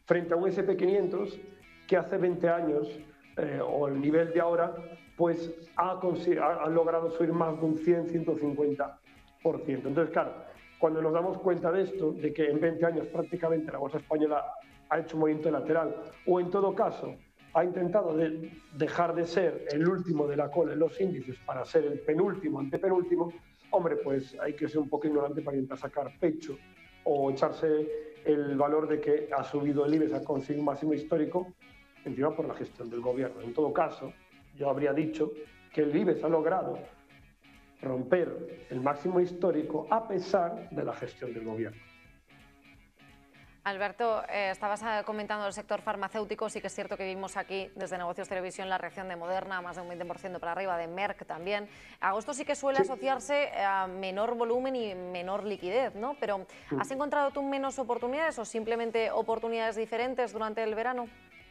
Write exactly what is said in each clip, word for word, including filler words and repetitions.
frente a un ese and pe quinientos que hace veinte años, eh, o el nivel de ahora, pues ha, ha, ha logrado subir más de un cien, ciento cincuenta por ciento. Entonces, claro, cuando nos damos cuenta de esto, de que en veinte años prácticamente la bolsa española ha hecho un movimiento lateral, o en todo caso ha intentado de dejar de ser el último de la cola en los índices para ser el penúltimo, antepenúltimo, hombre, pues hay que ser un poco ignorante para intentar sacar pecho o echarse el valor de que ha subido el IBEX, ha conseguido un máximo histórico, encima por la gestión del gobierno. En todo caso, yo habría dicho que el IBEX ha logrado romper el máximo histórico a pesar de la gestión del gobierno. Alberto, eh, estabas comentando el sector farmacéutico. Sí que es cierto que vimos aquí desde Negocios Televisión la reacción de Moderna, más de un veinte por ciento para arriba, de Merck también. Agosto sí que suele sí. asociarse a menor volumen y menor liquidez, ¿no? Pero sí. ¿has encontrado tú menos oportunidades o simplemente oportunidades diferentes durante el verano?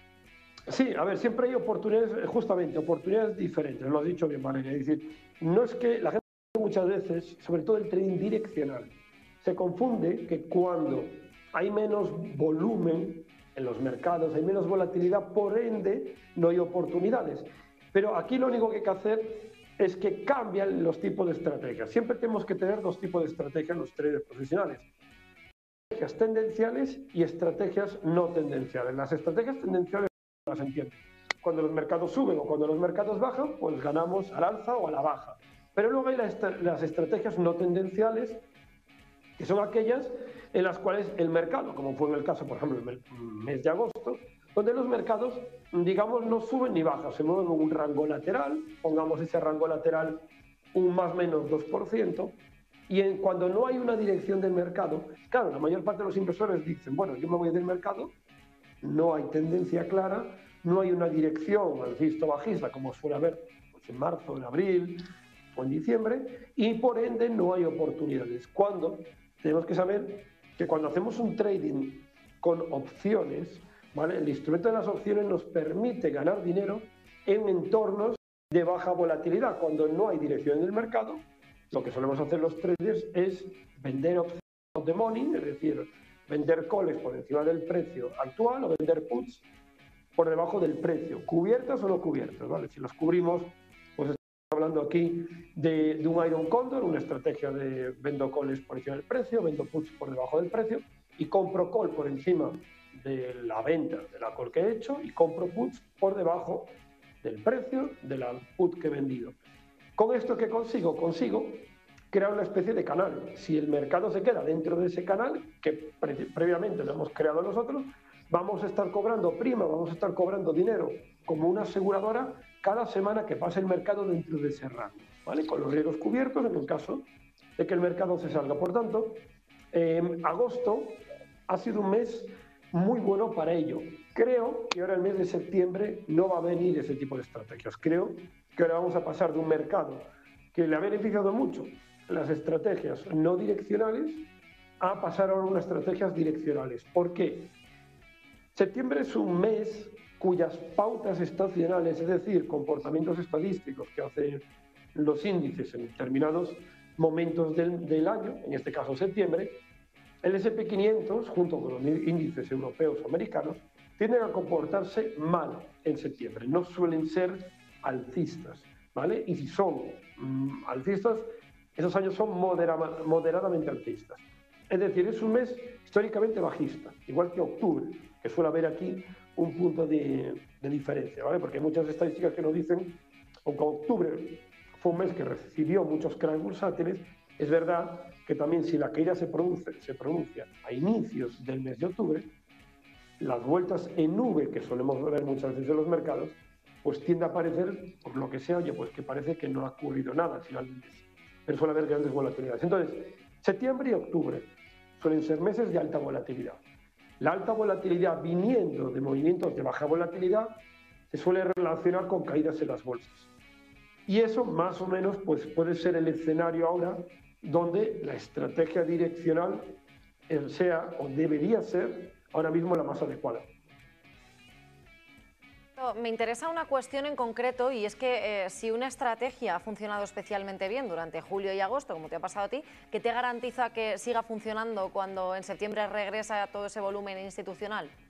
Sí, a ver, siempre hay oportunidades, justamente, oportunidades diferentes, lo has dicho bien, Valeria. Es decir, no es que la gente muchas veces, sobre todo el trading direccional, se confunde que cuando hay menos volumen en los mercados, hay menos volatilidad, por ende no hay oportunidades. Pero aquí lo único que hay que hacer es que cambian los tipos de estrategias. Siempre tenemos que tener dos tipos de estrategias los traders profesionales. Estrategias tendenciales y estrategias no tendenciales. Las estrategias tendenciales las entienden. Cuando los mercados suben o cuando los mercados bajan, pues ganamos al alza o a la baja. Pero luego hay las estrategias no tendenciales, que son aquellas en las cuales el mercado, como fue en el caso, por ejemplo, el mes de agosto, donde los mercados, digamos, no suben ni bajan, se mueven en un rango lateral, pongamos ese rango lateral un más o menos dos por ciento, y en, cuando no hay una dirección del mercado, claro, la mayor parte de los inversores dicen, bueno, yo me voy del mercado, no hay tendencia clara, no hay una dirección alcista o bajista, como suele haber pues, en marzo, en abril o en diciembre, y por ende no hay oportunidades. Cuando tenemos que saber que cuando hacemos un trading con opciones, ¿vale? El instrumento de las opciones nos permite ganar dinero en entornos de baja volatilidad. Cuando no hay dirección en el mercado, lo que solemos hacer los traders es vender opciones de money, es decir, vender calls por encima del precio actual o vender puts por debajo del precio, cubiertas o no cubiertas, ¿vale? Si las cubrimos, pues estamos hablando aquí de, de un Iron Condor, una estrategia de vendo calls por encima del precio, vendo puts por debajo del precio y compro call por encima de la venta de la call que he hecho y compro puts por debajo del precio de la put que he vendido. ¿Con esto qué consigo? Consigo crear una especie de canal. Si el mercado se queda dentro de ese canal, que pre previamente lo hemos creado nosotros, vamos a estar cobrando prima, vamos a estar cobrando dinero como una aseguradora cada semana que pase el mercado dentro de ese rango, ¿vale? Con los riesgos cubiertos en el caso de que el mercado se salga. Por tanto, eh, agosto ha sido un mes muy bueno para ello. Creo que ahora el mes de septiembre no va a venir ese tipo de estrategias. Creo que ahora vamos a pasar de un mercado que le ha beneficiado mucho las estrategias no direccionales a pasar ahora a unas estrategias direccionales. ¿Por qué? Septiembre es un mes cuyas pautas estacionales, es decir, comportamientos estadísticos que hacen los índices en determinados momentos del, del año, en este caso septiembre, el ese and pe quinientos, junto con los índices europeos o americanos, tienden a comportarse mal en septiembre, no suelen ser alcistas, ¿vale? Y si son mmm, alcistas, esos años son modera moderadamente alcistas. Es decir, es un mes históricamente bajista, igual que octubre, que suele haber aquí un punto de, de diferencia, ¿vale? Porque hay muchas estadísticas que nos dicen, aunque octubre fue un mes que recibió muchos cracks bursátiles, es verdad que también si la caída se produce, se pronuncia a inicios del mes de octubre, las vueltas en V que solemos ver muchas veces en los mercados, pues tiende a aparecer, por lo que sea, oye, pues que parece que no ha ocurrido nada al final del mes, pero suele haber grandes volatilidades. Entonces, septiembre y octubre suelen ser meses de alta volatilidad. La alta volatilidad viniendo de movimientos de baja volatilidad se suele relacionar con caídas en las bolsas. Y eso más o menos pues, puede ser el escenario ahora donde la estrategia direccional sea o debería ser ahora mismo la más adecuada. Me interesa una cuestión en concreto y es que eh, si una estrategia ha funcionado especialmente bien durante julio y agosto, como te ha pasado a ti, ¿qué te garantiza que siga funcionando cuando en septiembre regresa todo ese volumen institucional?